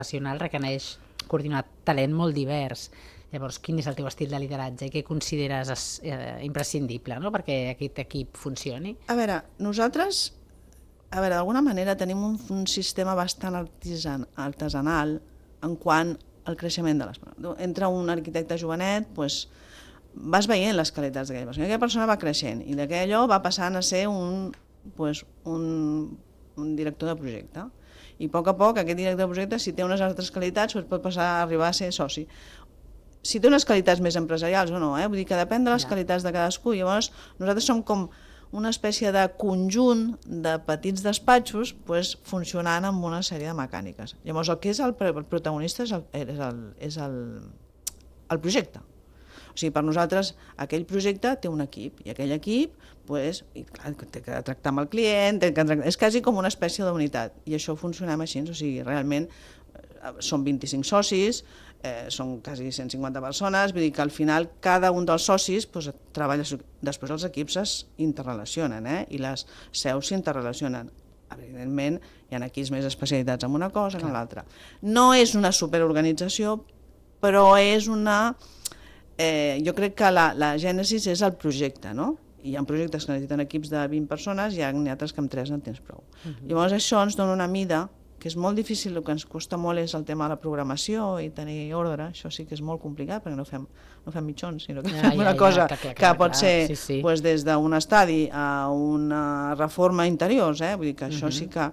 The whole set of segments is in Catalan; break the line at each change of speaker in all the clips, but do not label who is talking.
professional requereix coordinar talent molt divers. Llavors, quin és el teu estil de lideratge i què consideres imprescindible, no?, perquè aquest equip funcioni?
A veure, nosaltres, d'alguna manera tenim un sistema bastant artesanal en quant al creixement de les persones. Entra un arquitecte jovenet, doncs, vas veient les qualitats d'aquella persona. Aquella persona va creixent i d'aquellò va passant a ser un director de projecte. I a poc aquest director de projecte, si té unes altres qualitats, pot passar a arribar a ser soci. Si té unes qualitats més empresarials o no, vull dir que depèn de les qualitats de cadascú. Llavors, nosaltres som com una espècie de conjunt de petits despatxos funcionant amb una sèrie de mecàniques. Llavors, el que és el protagonista és el projecte. O sigui, per nosaltres, aquell projecte té un equip, i aquell equip té que tractar amb el client, és quasi com una espècie d'unitat, i això funcionem així. O sigui, realment són 25 socis, són quasi 150 persones, vull dir que al final cada un dels socis treballa, després els equips s'interrelacionen i les seus s'interrelacionen. Evidentment, hi ha equips més especialitats en una cosa que en l'altra. No és una superorganització, però és una... Jo crec que la gènesis és el projecte, no? Hi ha projectes que necessiten equips de 20 persones i hi ha altres que amb 3 en tens prou. Llavors això ens dona una mida que és molt difícil. El que ens costa molt és el tema de la programació i tenir ordre. Això sí que és molt complicat perquè no fem mitjons, sinó que fem una cosa que pot ser des d'un estadi a una reforma interior. Vull dir que això sí que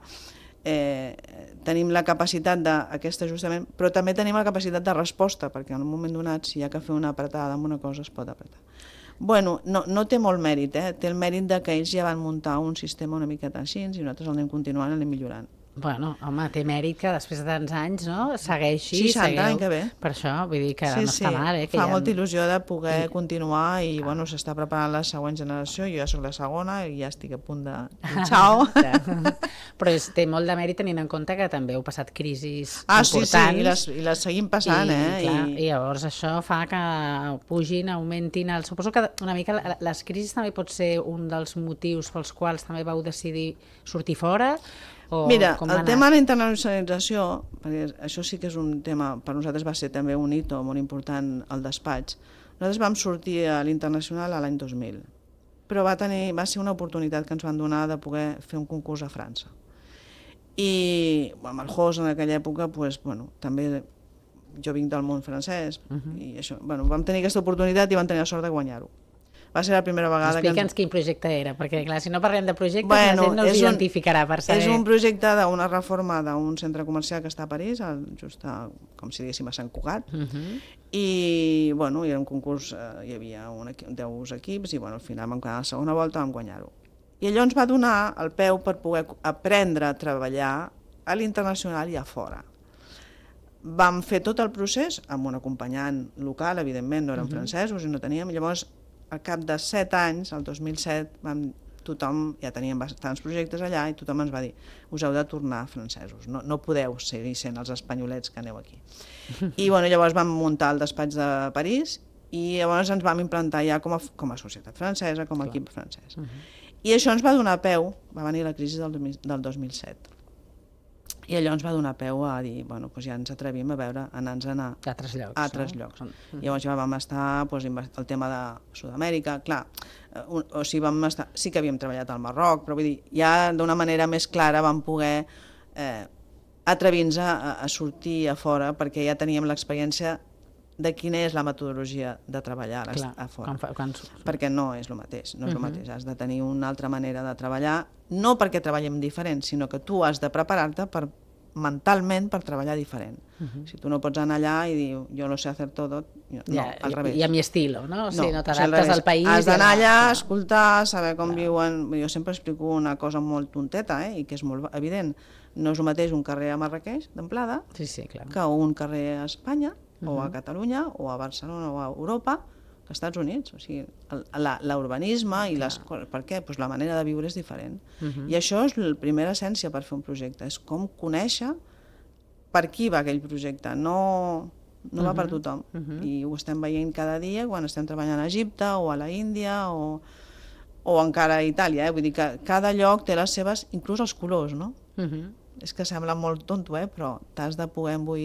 tenim la capacitat d'aquest ajustament, però també tenim la capacitat de resposta, perquè en un moment donat, si hi ha que fer una apretada amb una cosa, es pot apretar. Bueno, no té molt mèrit, té el mèrit que ells ja van muntar un sistema una miqueta així i nosaltres l'anem continuant, l'anem millorant.
Bueno, home, té mèrit que després de tants anys, no?, segueixi,
60 anys que ve.
Per això, vull dir que no està mal.
Fa molta il·lusió de poder continuar i, bueno, s'està preparant la següent generació. Jo ja soc la segona i ja estic a punt de... Ciao!
Però té molt de mèrit tenint en compte que també heu passat crisis importants.
I les seguim passant,
I llavors això fa que pugin, augmentin... Suposo que una mica les crisis també pot ser un dels motius pels quals també vau decidir sortir fora.
Mira, el tema de la internacionalització, perquè això sí que és un tema, per nosaltres va ser també un hito molt important al despatx. Nosaltres vam sortir a l'internacional l'any 2000, però va ser una oportunitat que ens van donar de poder fer un concurs a França. I amb el HOS en aquella època, també jo vinc del món francès, i això, vam tenir aquesta oportunitat i vam tenir la sort de guanyar-ho. Va ser la primera vegada que...
Explica'ns quin projecte era, perquè clar, si no parlem de projectes, la gent no us identificarà per saber...
És un projecte d'una reforma d'un centre comercial que està a París, just com si diguéssim a Sant Cugat, i era un concurs, hi havia 10 equips, i al final vam quedar a la segona volta, vam guanyar-ho. I allò ens va donar el peu per poder aprendre a treballar a l'internacional i a fora. Vam fer tot el procés amb un acompanyant local, evidentment, no eren francesos i no teníem, llavors al cap de 7 anys, el 2007, tothom, ja teníem bastants projectes allà i tothom ens va dir, us heu de tornar francesos, no podeu seguir sent els espanyolets que aneu aquí. I llavors vam muntar el despatx de París i llavors ens vam implantar ja com a societat francesa, com a equip francès. I això ens va donar peu, va venir la crisi del 2007. I allò ens va donar peu a dir, ja ens atrevim a anar-nos-en a altres llocs. Llavors ja vam estar el tema de Sud-amèrica, clar, sí que havíem treballat al Marroc, però vull dir, ja d'una manera més clara vam poder atrevir-nos a sortir a fora perquè ja teníem l'experiència de quina és la metodologia de treballar a fora. Perquè no és el mateix, has de tenir una altra manera de treballar, no perquè treballem diferent, sinó que tu has de preparar-te mentalment per treballar diferent. Si tu no pots anar allà i dir, jo no sé hacer todo, no, al revés.
I a mi estilo, no? O sigui, no t'adaptes al país.
Has d'anar allà, escoltar, saber com viuen. Jo sempre explico una cosa molt tonteta, i que és molt evident. No és el mateix un carrer a Marrakeix, d'amplada, que un carrer a Espanya, o a Catalunya, o a Barcelona, o a Europa, als Estats Units. O sigui, l'urbanisme i les coses... Per què? Doncs la manera de viure és diferent. I això és la primera essència per fer un projecte, és com conèixer per qui va aquell projecte. No va per tothom. I ho estem veient cada dia quan estem treballant a Egipte, o a la Índia, o encara a Itàlia. Vull dir que cada lloc té les seves... inclús els colors, no? És que sembla molt tonto, però t'has de poder embuir